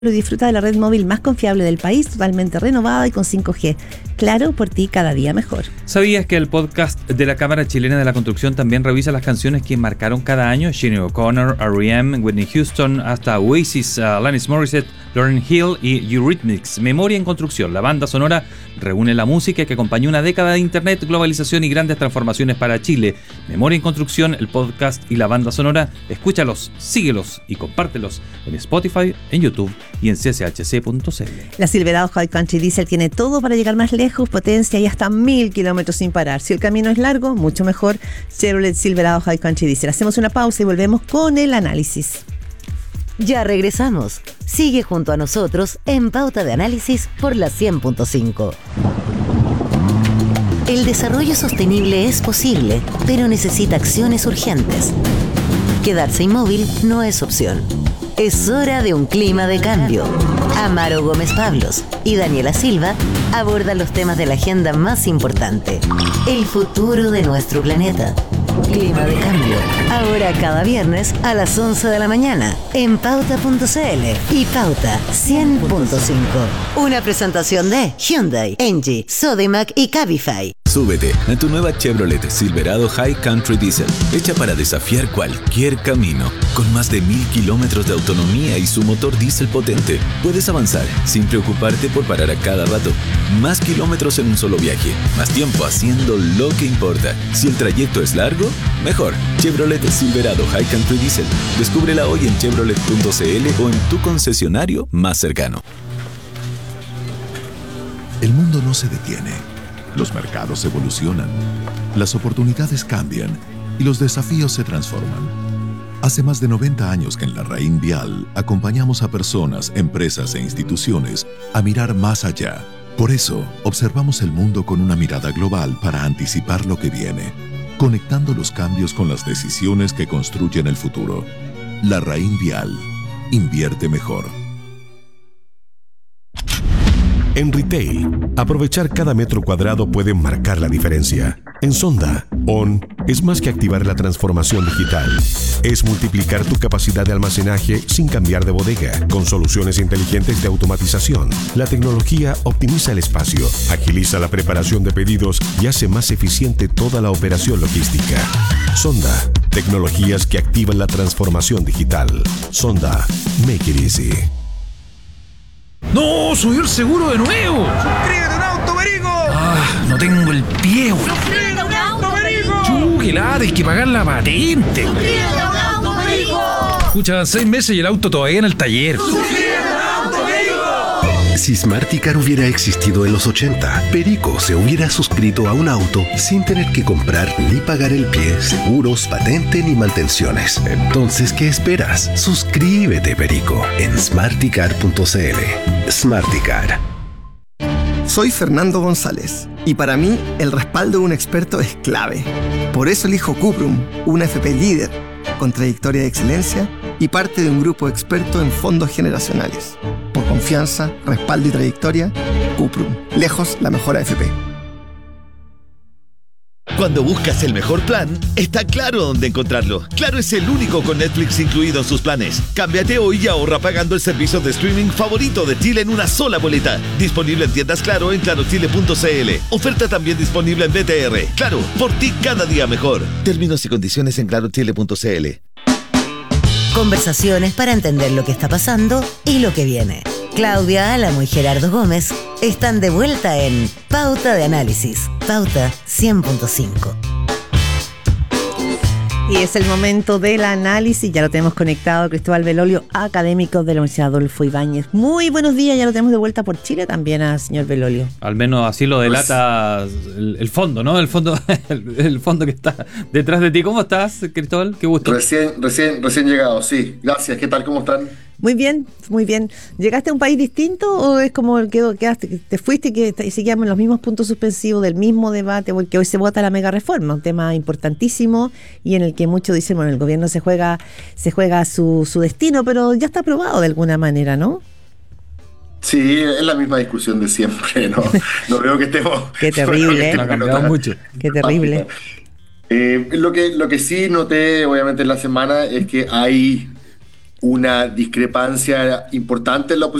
y disfruta de la red móvil más confiable del país, totalmente renovada y con 5G. Claro, por ti cada día mejor. ¿Sabías que el podcast de la Cámara Chilena de la Construcción también revisa las canciones que marcaron cada año? Sinéad O'Connor, R.E.M., Whitney Houston, hasta Oasis, Alanis Morissette, Lauryn Hill y Eurythmics. Memoria en Construcción, la banda sonora reúne la música que acompañó una década de internet, globalización y grandes transformaciones para Chile. Memoria en Construcción, el podcast y la banda sonora. Escúchalos, síguelos y compártelos en Spotify, en YouTube y en cshc.cl. La Silverado High Country Diesel tiene todo para llegar más lejos, potencia y hasta 1000 kilómetros sin parar. Si el camino es largo, mucho mejor Chevrolet Silverado High Country Diesel. Hacemos una pausa y volvemos con el análisis. Ya regresamos. Sigue junto a nosotros en Pauta de Análisis por la 100.5. El desarrollo sostenible es posible, pero necesita acciones urgentes. Quedarse inmóvil no es opción. Es hora de un clima de cambio. Amaro Gómez Pablos y Daniela Silva abordan los temas de la agenda más importante. El futuro de nuestro planeta. Clima de cambio. Ahora cada viernes a las 11 de la mañana en pauta.cl y Pauta 100.5. Una presentación de Hyundai, Engie, Sodimac y Cabify. Súbete a tu nueva Chevrolet Silverado High Country Diesel, hecha para desafiar cualquier camino. Con más de 1000 kilómetros de autonomía y su motor diésel potente, puedes avanzar sin preocuparte por parar a cada rato. Más kilómetros en un solo viaje, más tiempo haciendo lo que importa. Si el trayecto es largo, mejor. Chevrolet Silverado High Country Diesel. Descúbrela hoy en chevrolet.cl o en tu concesionario más cercano. El mundo no se detiene. Los mercados evolucionan, las oportunidades cambian y los desafíos se transforman. Hace más de 90 años que en la Raín Vial acompañamos a personas, empresas e instituciones a mirar más allá. Por eso, observamos el mundo con una mirada global para anticipar lo que viene, conectando los cambios con las decisiones que construyen el futuro. La Raín Vial. Invierte mejor. En retail, aprovechar cada metro cuadrado puede marcar la diferencia. En Sonda, ON es más que activar la transformación digital. Es multiplicar tu capacidad de almacenaje sin cambiar de bodega. Con soluciones inteligentes de automatización, la tecnología optimiza el espacio, agiliza la preparación de pedidos y hace más eficiente toda la operación logística. Sonda, tecnologías que activan la transformación digital. Sonda, make it easy. ¡No! ¡Subió el seguro de nuevo! ¡Suscríbete a un auto, Perico! ¡Ah! No tengo el pie, güey. ¡Suscríbete a un auto, Perico! ¡Qué lata! Hay que pagar la patente. ¡Suscríbete a un auto, Perico! Escucha, 6 meses y el auto todavía en el taller. ¡Suscríbete a un auto, Perico! Si Smarticar hubiera existido en los 80, Perico se hubiera suscrito a un auto sin tener que comprar ni pagar el pie, seguros, patente ni mantenciones. Entonces, ¿qué esperas? Suscríbete, Perico, en smarticar.cl. Smarticar. Soy Fernando González y para mí el respaldo de un experto es clave. Por eso elijo Cuprum, una FP líder, con trayectoria de excelencia y parte de un grupo experto en fondos generacionales. Por confianza, respaldo y trayectoria, Cuprum, lejos la mejor AFP. Cuando buscas el mejor plan, está Claro dónde encontrarlo. Claro es el único con Netflix incluido en sus planes. Cámbiate hoy y ahorra pagando el servicio de streaming favorito de Chile en una sola boleta. Disponible en tiendas Claro en clarochile.cl. Oferta también disponible en BTR. Claro, por ti cada día mejor. Términos y condiciones en clarochile.cl. Conversaciones para entender lo que está pasando y lo que viene. Claudia Álamo y Gerardo Gómez están de vuelta en Pauta de Análisis. Pauta 100.5. Y es el momento del análisis, ya lo tenemos conectado, Cristóbal Belolio, académico de la Universidad Adolfo Ibáñez. Muy buenos días, ya lo tenemos de vuelta por Chile también al señor Belolio. Al menos así lo delata el fondo, ¿no? El fondo que está detrás de ti. ¿Cómo estás, Cristóbal? Qué gusto. Recién llegado, sí. Gracias, ¿qué tal? ¿Cómo están? Muy bien, muy bien. ¿Llegaste a un país distinto o es como el que quedaste, te fuiste y seguíamos en los mismos puntos suspensivos del mismo debate? Porque hoy se vota la mega reforma, un tema importantísimo y en el que muchos dicen, bueno, el gobierno se juega su destino, pero ya está aprobado de alguna manera, ¿no? Sí, es la misma discusión de siempre, ¿no? No veo que estemos... Qué terrible, no ha cambiado mucho. Qué terrible. Lo que sí noté, obviamente, en la semana es que hay una discrepancia importante en la oposición